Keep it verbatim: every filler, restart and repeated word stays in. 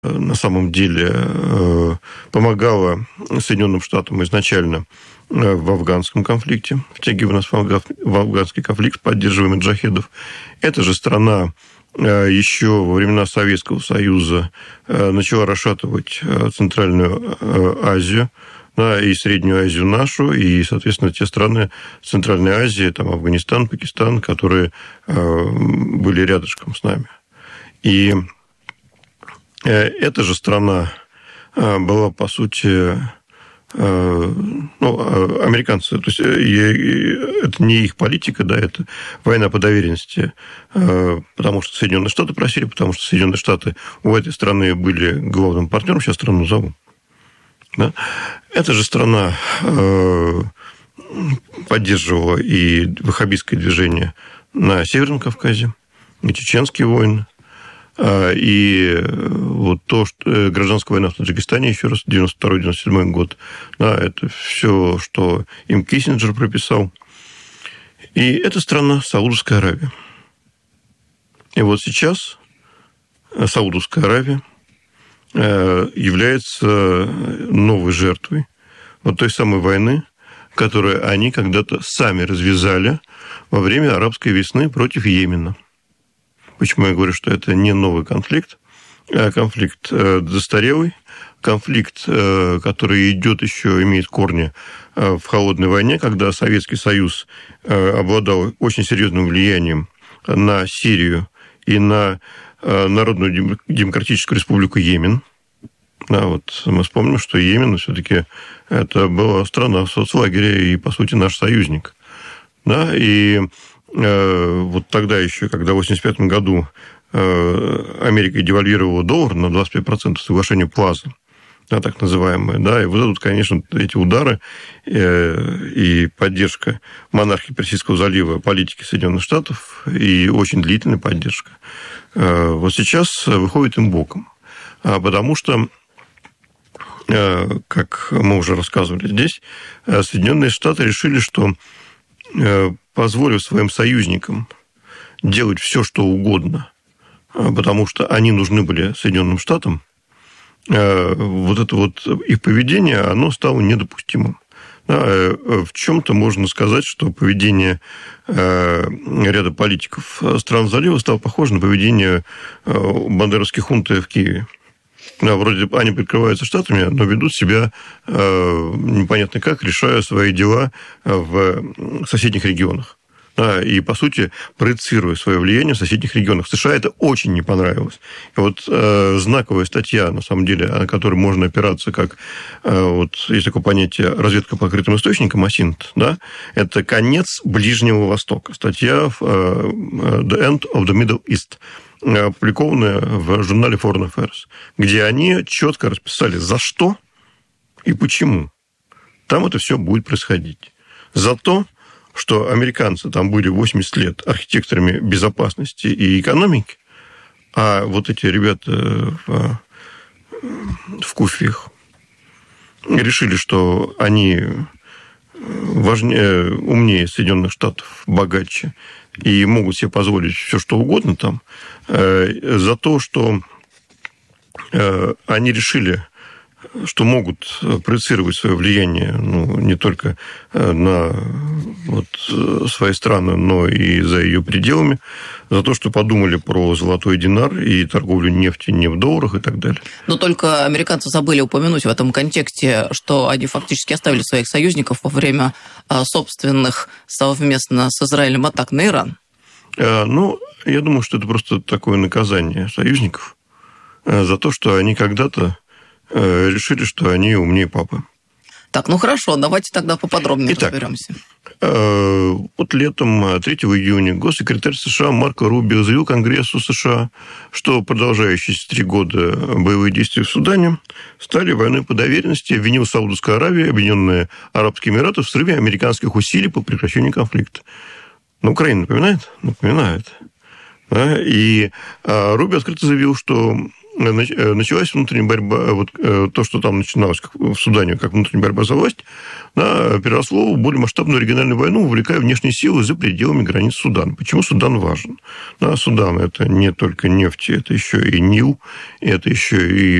на самом деле помогала Соединенным Штатам изначально в афганском конфликте, втягивая нас в афганский конфликт, поддерживая маджахедов. Эта же страна еще во времена Советского Союза начала расшатывать Центральную Азию, да, и Среднюю Азию нашу, и, соответственно, те страны Центральной Азии, там Афганистан, Пакистан, которые были рядышком с нами. И эта же страна была, по сути, ну, американцы, то есть это не их политика, да, это война по доверенности, потому что Соединенные Штаты просили, потому что Соединенные Штаты у этой страны были главным партнером, сейчас страну зову. Да? Эта же страна поддерживала и ваххабистское движение на Северном Кавказе, и чеченские войны. И вот то, что гражданская война в Таджикистане, еще раз, девяносто второй — девяносто седьмой год, да, это все, что им Киссинджер прописал. И это страна Саудовская Аравия. И вот сейчас Саудовская Аравия является новой жертвой вот той самой войны, которую они когда-то сами развязали во время арабской весны против Йемена. Почему я говорю, что это не новый конфликт, а конфликт застарелый, конфликт, который идет еще, имеет корни в холодной войне, когда Советский Союз обладал очень серьезным влиянием на Сирию и на Народную Демократическую Республику Йемен. Да, вот мы вспомним, что Йемен все-таки это была страна в соцлагере и, по сути, наш союзник. Да, и вот тогда еще, когда в восемьдесят пятом году Америка девальвировала доллар на двадцать пять процентов, соглашение Плаза, да, так называемое, да, и вот тут, конечно, эти удары и поддержка монархии Персидского залива, политики Соединенных Штатов и очень длительная поддержка вот сейчас выходит им боком, потому что, как мы уже рассказывали здесь, Соединенные Штаты решили, что позволив своим союзникам делать все, что угодно, потому что они нужны были Соединенным Штатам, вот это вот их поведение, оно стало недопустимым. В чем-то можно сказать, что поведение ряда политиков стран залива стало похоже на поведение бандеровских хунты в Киеве. Да, вроде они прикрываются Штатами, но ведут себя э, непонятно как, решая свои дела в соседних регионах. Да, и, по сути, проецируя свое влияние в соседних регионах. В США это очень не понравилось. И вот э, знаковая статья, на самом деле, на которой можно опираться, как э, вот, есть такое понятие «разведка по открытым источникам», АСИНТ, да, это конец Ближнего Востока. Статья в, э, «The End of the Middle East», опубликованная в журнале Foreign Affairs, где они четко расписали, за что и почему там это все будет происходить. За то, что американцы там были восемьдесят лет архитекторами безопасности и экономики, а вот эти ребята в, в куфиях решили, что они важнее, умнее Соединенных Штатов, богаче, и могут себе позволить все, что угодно там, за то, что они решили, что могут проецировать свое влияние, ну, не только на вот свои страны, но и за ее пределами, за то, что подумали про золотой динар и торговлю нефтью не в долларах и так далее. Но только американцы забыли упомянуть в этом контексте, что они фактически оставили своих союзников во время собственных совместно с Израилем атак на Иран. Ну, я думаю, что это просто такое наказание союзников за то, что они когда-то решили, что они умнее папы. Так, ну хорошо, давайте тогда поподробнее Итак, разберемся. Вот летом третьего июня госсекретарь США Марко Рубио заявил Конгрессу США, что продолжающиеся три года боевые действия в Судане стали войной по доверенности, обвинил Саудовскую Аравию, Объединенные Арабские Эмираты в срыве американских усилий по прекращению конфликта. Ну, Украина напоминает? Напоминает. Да? И Рубио открыто заявил, что началась внутренняя борьба, вот то, что там начиналось в Судане, как внутренняя борьба за власть, да, переросло в более масштабную региональную войну, увлекая внешние силы за пределами границ Судана. Почему Судан важен? Да, Судан – это не только нефть, это еще и Нил, это еще и